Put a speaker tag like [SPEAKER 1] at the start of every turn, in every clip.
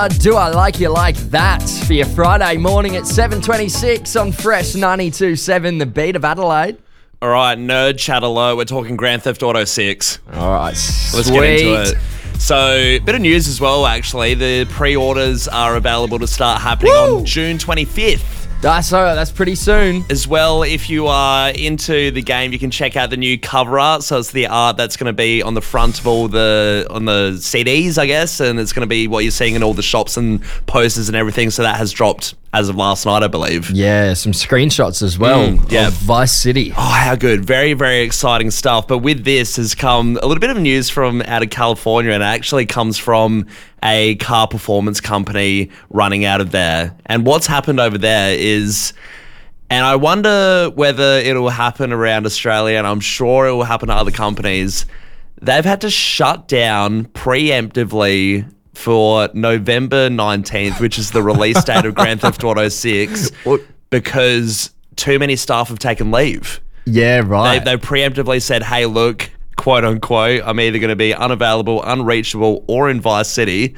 [SPEAKER 1] Do I Like You Like That for your Friday morning at 7:26 on Fresh 92.7, the beat of Adelaide.
[SPEAKER 2] All right, nerd chat alert. We're talking Grand Theft Auto 6.
[SPEAKER 1] All right,
[SPEAKER 2] Let's get into it. So, bit of news as well, actually. The pre-orders are available to start happening on June 25th.
[SPEAKER 1] That's pretty soon.
[SPEAKER 2] As well, if you are into the game, you can check out the new cover art. So it's the art that's going to be on the front of all on the CDs, I guess, and it's going to be what you're seeing in all the shops and posters and everything. So that has dropped as of last night, I believe.
[SPEAKER 1] Yeah, some screenshots as well of Vice City.
[SPEAKER 2] Oh, how good. Very, very exciting stuff. But with this has come a little bit of news from out of California, and it actually comes from a car performance company running out of there. And what's happened over there is, and I wonder whether it'll happen around Australia, and I'm sure it will happen to other companies, they've had to shut down preemptively for November 19th, which is the release date of Grand Theft Auto 6, because too many staff have taken leave.
[SPEAKER 1] Yeah, right.
[SPEAKER 2] They preemptively said, hey, look, quote unquote, I'm either going to be unavailable, unreachable, or in Vice City.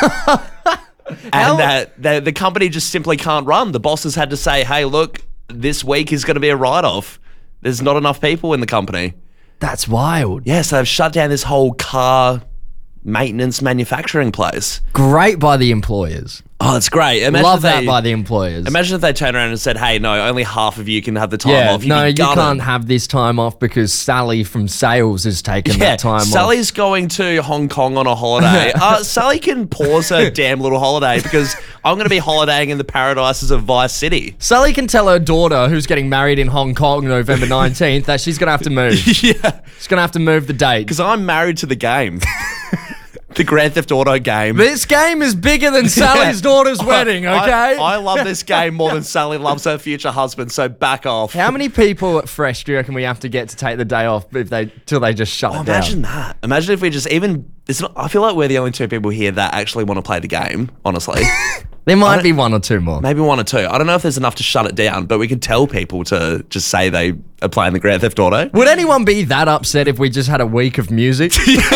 [SPEAKER 2] And that the company just simply can't run. The bosses had to say, hey, look, this week is going to be a write-off. There's not enough people in the company.
[SPEAKER 1] That's wild.
[SPEAKER 2] Yeah, so they've shut down this whole car maintenance manufacturing place.
[SPEAKER 1] Great by the employers.
[SPEAKER 2] Oh, it's great.
[SPEAKER 1] Love that by the employers.
[SPEAKER 2] Imagine if they turned around and said, hey, no, only half of you can have the time off.
[SPEAKER 1] No, you can't have this time off because Sally from sales has taken that time off.
[SPEAKER 2] Sally's going to Hong Kong on a holiday. Sally can pause her damn little holiday because I'm going to be holidaying in the paradises of Vice City.
[SPEAKER 1] Sally can tell her daughter, who's getting married in Hong Kong November 19th, that she's going to have to move.
[SPEAKER 2] Yeah.
[SPEAKER 1] She's going to have to move the date.
[SPEAKER 2] Because I'm married to the game. The Grand Theft Auto game.
[SPEAKER 1] This game is bigger than Sally's daughter's wedding, okay?
[SPEAKER 2] I love this game more than Sally loves her future husband, so back off.
[SPEAKER 1] How many people at Fresh do you reckon we have to get to take the day off till they just shut it down?
[SPEAKER 2] Imagine that. Imagine if we just I feel like we're the only two people here that actually want to play the game, honestly.
[SPEAKER 1] There might be one or two more.
[SPEAKER 2] Maybe one or two. I don't know if there's enough to shut it down, but we could tell people to just say they are playing the Grand Theft Auto.
[SPEAKER 1] Would anyone be that upset if we just had a week of music?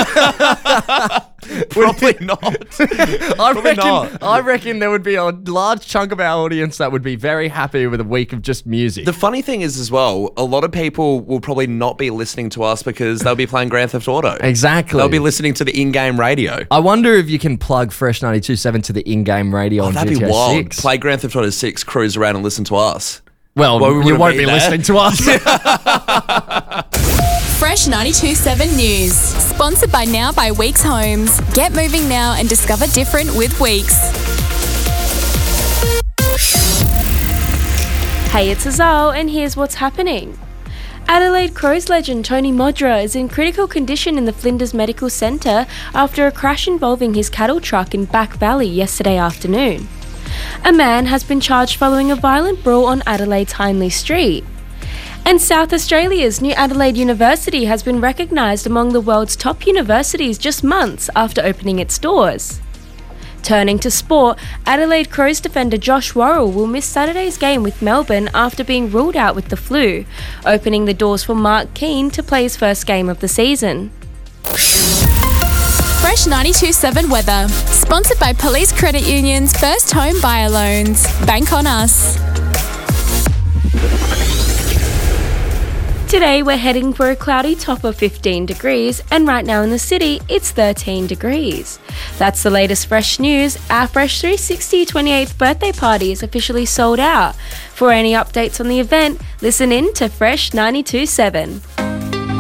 [SPEAKER 2] Probably not.
[SPEAKER 1] I reckon there would be a large chunk of our audience that would be very happy with a week of just music.
[SPEAKER 2] The funny thing is as well, a lot of people will probably not be listening to us because they'll be playing Grand Theft Auto.
[SPEAKER 1] Exactly.
[SPEAKER 2] They'll be listening to the in-game radio.
[SPEAKER 1] I wonder if you can plug Fresh 92.7 to the in-game radio on
[SPEAKER 2] that'd
[SPEAKER 1] GTA
[SPEAKER 2] be wild.
[SPEAKER 1] 6.
[SPEAKER 2] Play Grand Theft Auto 6, cruise around and listen to us.
[SPEAKER 1] Well, you won't be listening to us.
[SPEAKER 3] Fresh 92.7 News. Sponsored by Now by Weeks Homes. Get moving now and discover different with Weeks.
[SPEAKER 4] Hey, it's Azal, and here's what's happening. Adelaide Crows legend Tony Modra is in critical condition in the Flinders Medical Centre after a crash involving his cattle truck in Back Valley yesterday afternoon. A man has been charged following a violent brawl on Adelaide's Hindley Street. And South Australia's New Adelaide University has been recognised among the world's top universities just months after opening its doors. Turning to sport, Adelaide Crows defender Josh Worrell will miss Saturday's game with Melbourne after being ruled out with the flu, opening the doors for Mark Keane to play his first game of the season.
[SPEAKER 3] Fresh 92.7 weather. Sponsored by Police Credit Union's First Home Buyer Loans. Bank on us.
[SPEAKER 4] Today we're heading for a cloudy top of 15 degrees, and right now in the city it's 13 degrees. That's the latest Fresh news. Our Fresh 360 28th birthday party is officially sold out. For any updates on the event, listen in to Fresh 92.7.